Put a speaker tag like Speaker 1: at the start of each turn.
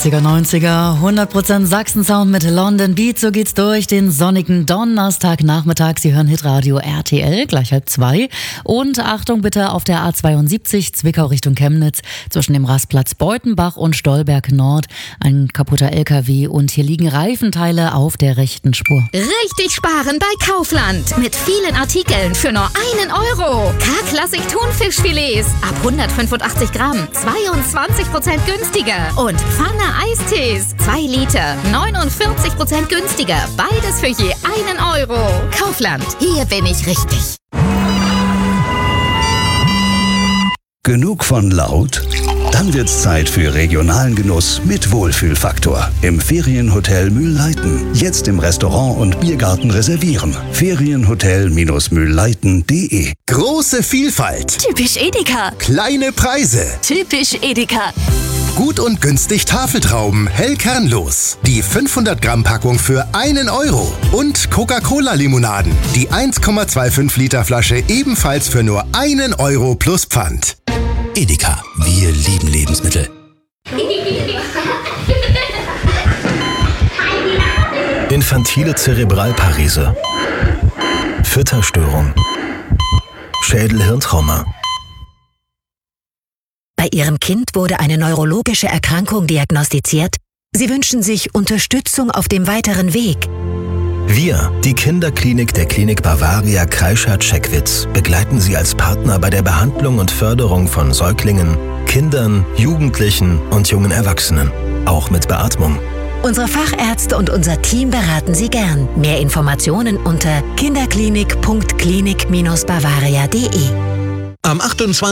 Speaker 1: 80er, 90er, 100% Sachsen-Sound mit London Beat. So geht's durch den sonnigen Donnerstagnachmittag. Sie hören Hitradio RTL, gleich 1:30. Und Achtung bitte auf der A72 Zwickau Richtung Chemnitz zwischen dem Rastplatz Beutenbach und Stolberg Nord. Ein kaputter LKW und hier liegen Reifenteile auf der rechten Spur.
Speaker 2: Richtig sparen bei Kaufland. Mit vielen Artikeln für nur 1 Euro. K-Klassik Thunfischfilets ab 185 Gramm. 22% günstiger. Und Pfanne Eistees. 2 Liter. 49% günstiger. Beides für je 1 Euro. Kaufland. Hier bin ich richtig.
Speaker 3: Genug von laut? Dann wird's Zeit für regionalen Genuss mit Wohlfühlfaktor. Im Ferienhotel Mühlleiten. Jetzt im Restaurant und Biergarten reservieren. Ferienhotel-mühlleiten.de.
Speaker 4: Große Vielfalt.
Speaker 5: Typisch Edeka.
Speaker 4: Kleine Preise.
Speaker 5: Typisch Edeka.
Speaker 4: Gut und günstig Tafeltrauben, hell kernlos. Die 500 Gramm Packung für 1 Euro. Und Coca-Cola-Limonaden. Die 1,25 Liter Flasche ebenfalls für nur 1 Euro plus Pfand.
Speaker 6: Edeka, wir lieben Lebensmittel. Infantile Zerebralparese, Fütterstörung, Schädel-Hirntrauma.
Speaker 7: Bei Ihrem Kind wurde eine neurologische Erkrankung diagnostiziert. Sie wünschen sich Unterstützung auf dem weiteren Weg.
Speaker 6: Wir, die Kinderklinik der Klinik Bavaria Kreischer-Checkwitz, begleiten Sie als Partner bei der Behandlung und Förderung von Säuglingen, Kindern, Jugendlichen und jungen Erwachsenen, auch mit Beatmung.
Speaker 7: Unsere Fachärzte und unser Team beraten Sie gern. Mehr Informationen unter kinderklinik.klinik-bavaria.de.
Speaker 8: Am 28.